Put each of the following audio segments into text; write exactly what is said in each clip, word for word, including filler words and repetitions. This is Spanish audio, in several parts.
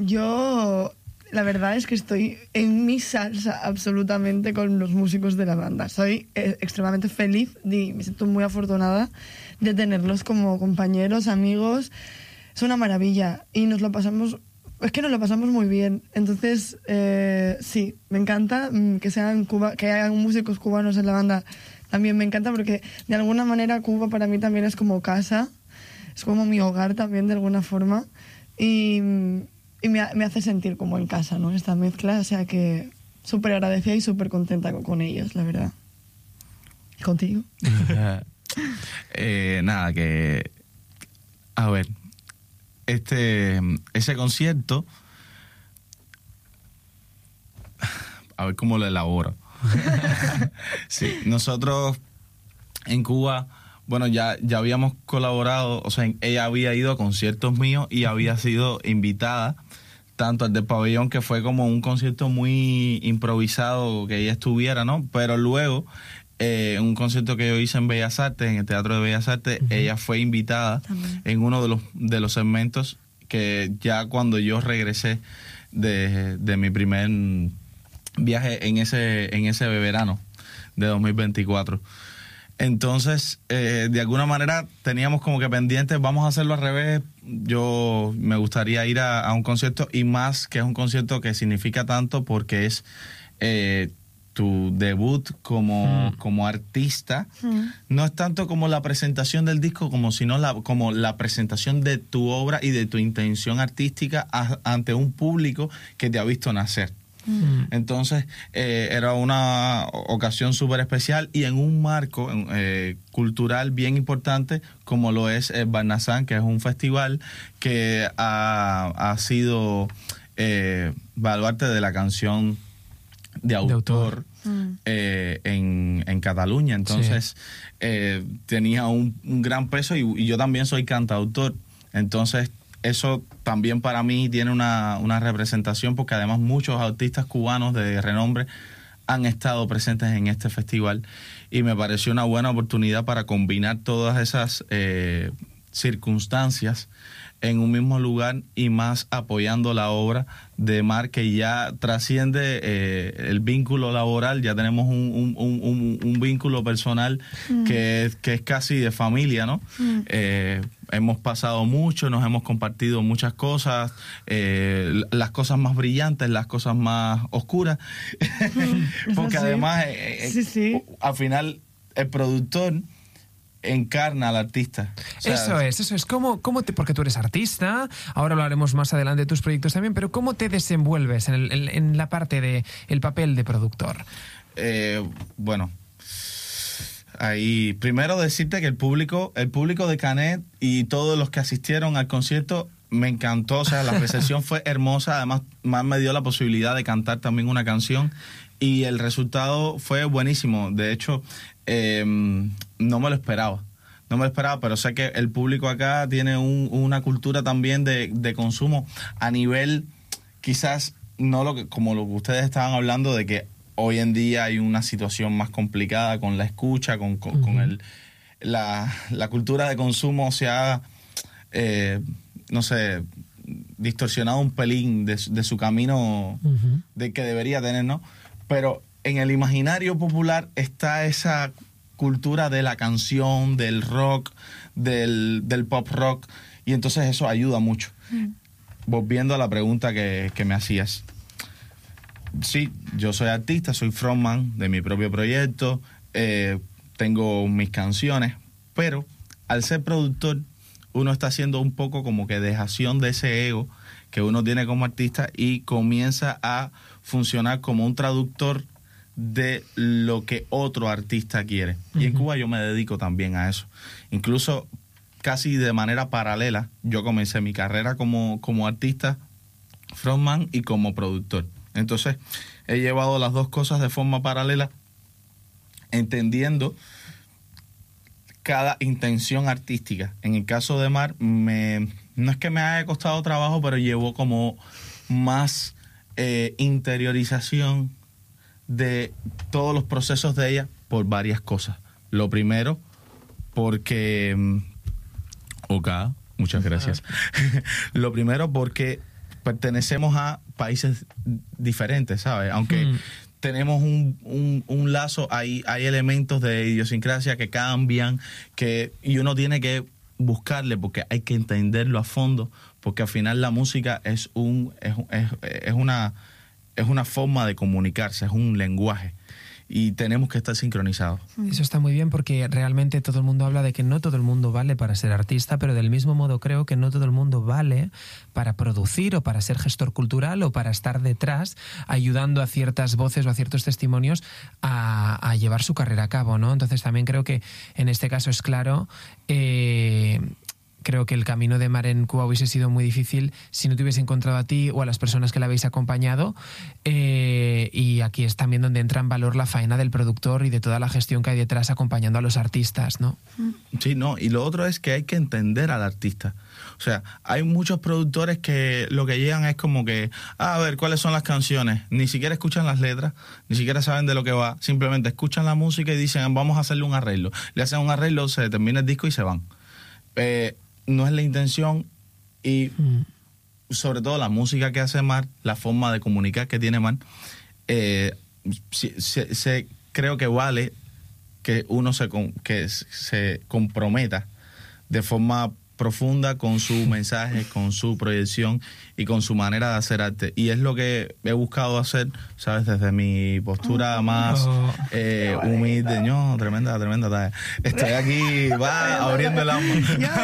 Yo, la verdad es que estoy en mi salsa absolutamente con los músicos de la banda. Soy eh, extremadamente feliz y me siento muy afortunada de tenerlos como compañeros, amigos. Es una maravilla y nos lo pasamos, es que nos lo pasamos muy bien. Entonces, eh, sí, me encanta que sean Cuba, que hayan músicos cubanos en la banda. También me encanta porque de alguna manera Cuba para mí también es como casa, es como mi hogar también de alguna forma y, y me, me hace sentir como en casa, ¿no? Esta mezcla, o sea que súper agradecida y súper contenta con, con ellos, la verdad. ¿Y contigo? eh, nada, que... A ver, este ese concierto... A ver cómo lo elaboro. Sí, nosotros en Cuba, bueno, ya, ya habíamos colaborado, o sea, ella había ido a conciertos míos y había sido invitada tanto al del Pabellón, que fue como un concierto muy improvisado que ella estuviera, ¿no? Pero luego, eh, un concierto que yo hice en Bellas Artes, en el Teatro de Bellas Artes, uh-huh. ella fue invitada también en uno de los, de los segmentos que ya cuando yo regresé de, de mi primer viaje en ese en ese verano de dos mil veinticuatro. Entonces, eh, de alguna manera teníamos como que pendientes, vamos a hacerlo al revés. Yo me gustaría ir a, a un concierto, y más que es un concierto que significa tanto porque es eh, tu debut como, mm. como artista. Mm. No es tanto como la presentación del disco, como sino la, como la presentación de tu obra y de tu intención artística a, ante un público que te ha visto nacer. Mm. Entonces eh, era una ocasión súper especial y en un marco eh, cultural bien importante como lo es el Barnazán, que es un festival que ha, ha sido eh, baluarte de la canción de autor, de autor. Mm. Eh, en, en Cataluña. Entonces sí. eh, tenía un, un gran peso y, y yo también soy cantautor. Entonces eso también para mí tiene una, una representación, porque además muchos artistas cubanos de renombre han estado presentes en este festival y me pareció una buena oportunidad para combinar todas esas eh, circunstancias en un mismo lugar, y más apoyando la obra de Mar, que ya trasciende eh, el vínculo laboral. Ya tenemos un, un, un, un vínculo personal mm. que, es, que es casi de familia, ¿no? Mm. Eh, hemos pasado mucho, nos hemos compartido muchas cosas, eh, las cosas más brillantes, las cosas más oscuras, mm. porque sí. además eh, sí, sí. al final el productor encarna al artista. O sea, eso es, eso es. ¿Cómo, cómo te, porque tú eres artista, ahora hablaremos más adelante de tus proyectos también, pero ¿cómo te desenvuelves en, el, en, en la parte de el papel de productor? Eh, bueno, ahí primero decirte que el público, el público de Canet y todos los que asistieron al concierto me encantó, o sea, la recepción fue hermosa. Además, más me dio la posibilidad de cantar también una canción y el resultado fue buenísimo. De hecho, eh, no me lo esperaba. No me lo esperaba, pero sé que el público acá tiene un, una cultura también de, de consumo a nivel, quizás, no lo que, como lo que ustedes estaban hablando, de que hoy en día hay una situación más complicada con la escucha, con, con, uh-huh. con el, la, la cultura de consumo se ha, eh, no sé, distorsionado un pelín de, de su camino uh-huh. de que debería tener, ¿no? Pero en el imaginario popular está esa cultura de la canción, del rock, del, del pop rock, y entonces eso ayuda mucho. Mm. Volviendo a la pregunta que, que me hacías. Sí, yo soy artista, soy frontman de mi propio proyecto, eh, tengo mis canciones, pero al ser productor uno está haciendo un poco como que dejación de ese ego que uno tiene como artista y comienza a funcionar como un traductor de lo que otro artista quiere. Uh-huh. Y en Cuba yo me dedico también a eso. Incluso casi de manera paralela, yo comencé mi carrera como, como artista, frontman y como productor. Entonces, he llevado las dos cosas de forma paralela, entendiendo cada intención artística. En el caso de Mar, me, no es que me haya costado trabajo, pero llevó como más eh, interiorización de todos los procesos de ella por varias cosas. Lo primero, porque... Ok, muchas gracias. Lo primero, porque pertenecemos a países diferentes, ¿sabes? Aunque mm. tenemos un, un, un lazo, hay, hay elementos de idiosincrasia que cambian, que, y uno tiene que buscarle porque hay que entenderlo a fondo, porque al final la música es un es, es, es una es una forma de comunicarse, es un lenguaje. Y tenemos que estar sincronizados. Eso está muy bien porque realmente todo el mundo habla de que no todo el mundo vale para ser artista, pero del mismo modo creo que no todo el mundo vale para producir o para ser gestor cultural o para estar detrás ayudando a ciertas voces o a ciertos testimonios a, a llevar su carrera a cabo, ¿no? Entonces también creo que en este caso es claro... Eh, Creo que el camino de Mar en Cuba hubiese sido muy difícil si no te hubiese encontrado a ti o a las personas que la habéis acompañado. Eh, y aquí es también donde entra en valor la faena del productor y de toda la gestión que hay detrás acompañando a los artistas, ¿no? Sí, no. Y lo otro es que hay que entender al artista. O sea, hay muchos productores que lo que llegan es como que, ah, a ver, ¿cuáles son las canciones? Ni siquiera escuchan las letras, ni siquiera saben de lo que va. Simplemente escuchan la música y dicen, vamos a hacerle un arreglo. Le hacen un arreglo, se termina el disco y se van. Eh... No es la intención y mm. sobre todo la música que hace Mar, la forma de comunicar que tiene Mar, eh, se, se, se, creo que vale que uno se, que se comprometa de forma profunda con su mensaje, con su proyección y con su manera de hacer arte. Y es lo que he buscado hacer, ¿sabes? Desde mi postura oh. más oh. Eh, humilde. No, tremenda, tremenda. Estoy aquí, va, abriendo el alma.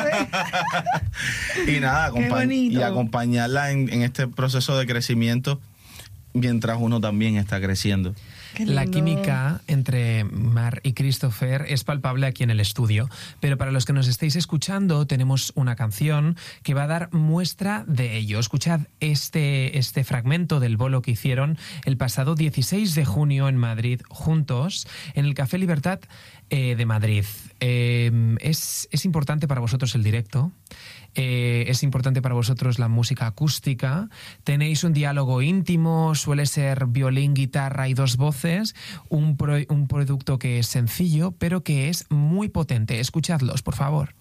Y nada, acompañ y acompañarla en, en este proceso de crecimiento mientras uno también está creciendo. La química entre Mar y Christopher es palpable aquí en el estudio, pero para los que nos estéis escuchando tenemos una canción que va a dar muestra de ello. Escuchad este, este fragmento del bolo que hicieron el pasado dieciséis de junio en Madrid juntos en el Café Libertad eh, de Madrid. Eh, es, es importante para vosotros el directo. Eh, es importante para vosotros la música acústica, tenéis un diálogo íntimo, suele ser violín, guitarra y dos voces, un, pro, un producto que es sencillo pero que es muy potente. Escuchadlos, por favor.